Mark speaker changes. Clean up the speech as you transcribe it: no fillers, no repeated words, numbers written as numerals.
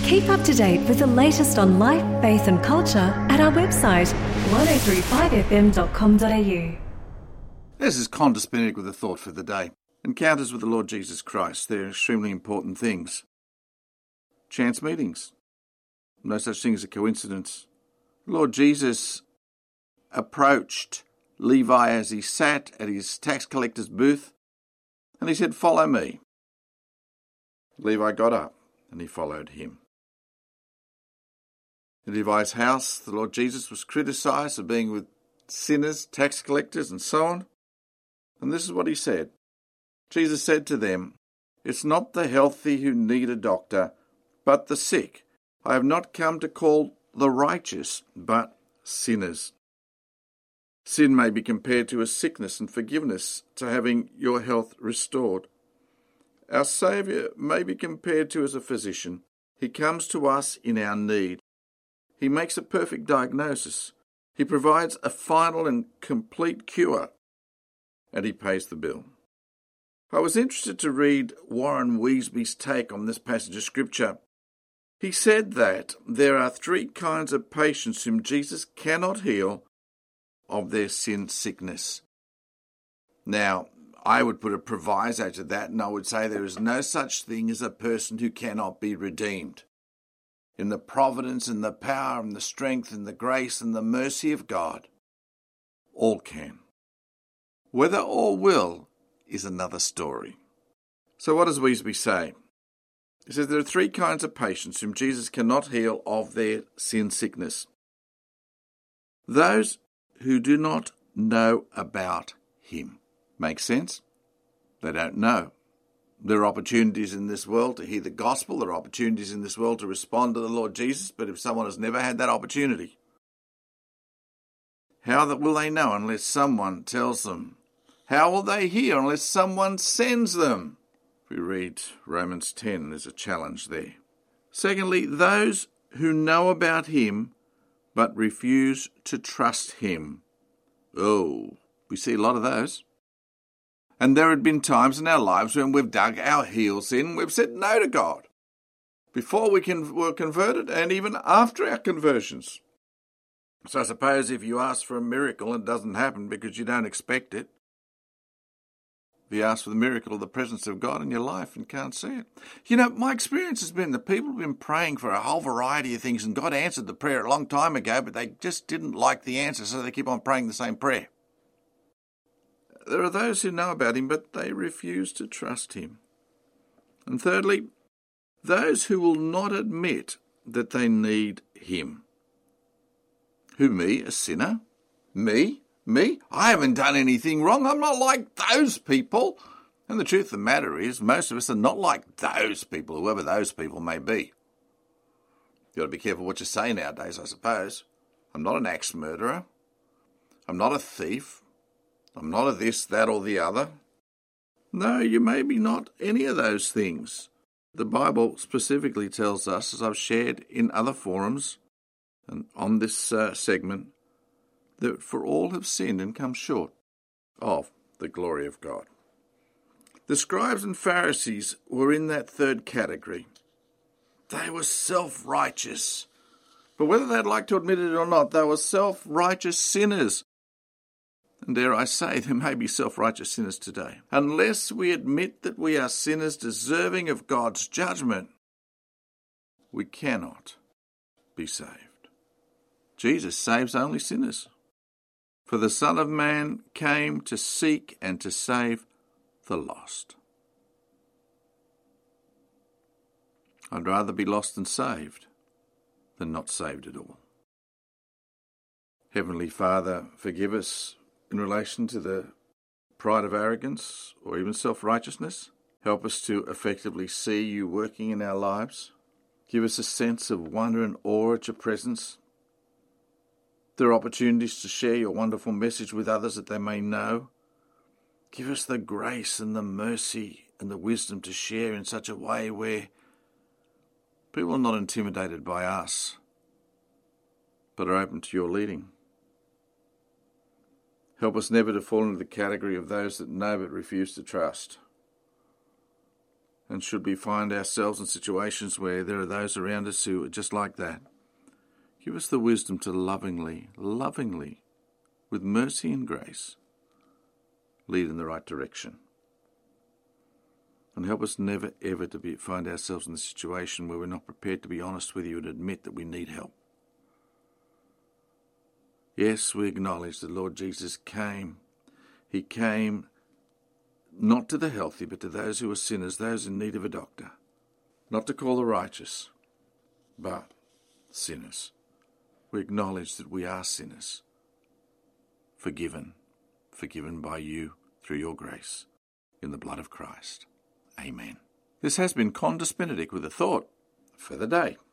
Speaker 1: Keep up to date with the latest on life, faith and culture at our website 1035fm.com.au.
Speaker 2: This is Conda Spinach with a thought for the day. Encounters with the Lord Jesus Christ, they're extremely important things. Chance meetings. No such thing as a coincidence. Lord Jesus approached Levi as he sat at his tax collector's booth, and he said, "Follow me." Levi got up and he followed him. In Levi's house, the Lord Jesus was criticised for being with sinners, tax collectors, and so on. And this is what he said. Jesus said to them, "It's not the healthy who need a doctor, but the sick. I have not come to call the righteous, but sinners." Sin may be compared to a sickness and forgiveness, to having your health restored. Our Saviour may be compared to as a physician. He comes to us in our need. He makes a perfect diagnosis. He provides a final and complete cure, and he pays the bill. I was interested to read Warren Wiersbe's take on this passage of Scripture. He said that there are three kinds of patients whom Jesus cannot heal of their sin sickness. Now, I would put a proviso to that, and I would say there is no such thing as a person who cannot be redeemed. In the providence and the power and the strength and the grace and the mercy of God, all can. Whether all will is another story. So what does Wiersbe say? He says there are three kinds of patients whom Jesus cannot heal of their sin sickness. Those who do not know about him. Makes sense? They don't know. There are opportunities in this world to hear the gospel. There are opportunities in this world to respond to the Lord Jesus. But if someone has never had that opportunity, how will they know unless someone tells them? How will they hear unless someone sends them? If we read Romans 10, there's a challenge there. Secondly, those who know about him but refuse to trust him. Oh, we see a lot of those. And there had been times in our lives when we've dug our heels in, we've said no to God. Before we were converted and even after our conversions. So I suppose if you ask for a miracle and it doesn't happen because you don't expect it, if you ask for the miracle of the presence of God in your life and can't see it. You know, my experience has been that people have been praying for a whole variety of things and God answered the prayer a long time ago, but they just didn't like the answer, so they keep on praying the same prayer. There are those who know about him, but they refuse to trust him. And thirdly, those who will not admit that they need him. Who, me, a sinner? Me? I haven't done anything wrong. I'm not like those people. And the truth of the matter is, most of us are not like those people, whoever those people may be. You've got to be careful what you say nowadays, I suppose. I'm not an axe murderer. I'm not a thief. I'm not a this, that, or the other. No, you may be not any of those things. The Bible specifically tells us, as I've shared in other forums and on this segment, that for all have sinned and come short of the glory of God. The scribes and Pharisees were in that third category. They were self-righteous. But whether they'd like to admit it or not, they were self-righteous sinners. And dare I say, there may be self-righteous sinners today. Unless we admit that we are sinners deserving of God's judgment, we cannot be saved. Jesus saves only sinners. For the Son of Man came to seek and to save the lost. I'd rather be lost and saved than not saved at all. Heavenly Father, forgive us in relation to the pride of arrogance or even self-righteousness. Help us to effectively see you working in our lives. Give us a sense of wonder and awe at your presence. There are opportunities to share your wonderful message with others that they may know. Give us the grace and the mercy and the wisdom to share in such a way where people are not intimidated by us, but are open to your leading. Help us never to fall into the category of those that know but refuse to trust. And should we find ourselves in situations where there are those around us who are just like that, give us the wisdom to lovingly, with mercy and grace, lead in the right direction. And help us never, ever to find ourselves in the situation where we're not prepared to be honest with you and admit that we need help. Yes, we acknowledge that Lord Jesus came. He came not to the healthy, but to those who are sinners, those in need of a doctor. Not to call the righteous, but sinners. We acknowledge that we are sinners, forgiven by you through your grace, in the blood of Christ. Amen. This has been Qantas Benedict with a thought for the day.